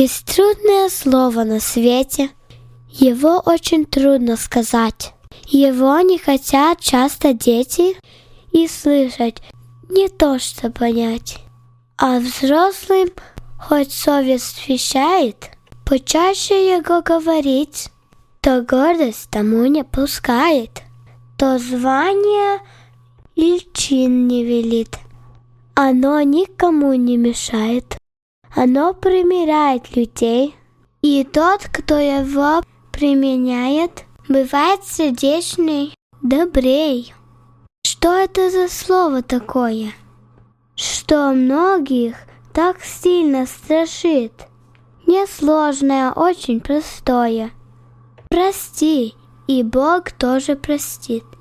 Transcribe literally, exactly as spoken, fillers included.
Есть трудное слово на свете, его очень трудно сказать. Его не хотят часто дети и слышать, не то что понять. А взрослым хоть совесть вещает, почаще его говорить, то гордость тому не пускает, то звание или чин не велит. Оно никому не мешает, оно примиряет людей, и тот, кто его применяет, бывает сердечный, добрей. Что это за слово такое, что многих так сильно страшит? Несложное, очень простое. Прости, и Бог тоже простит.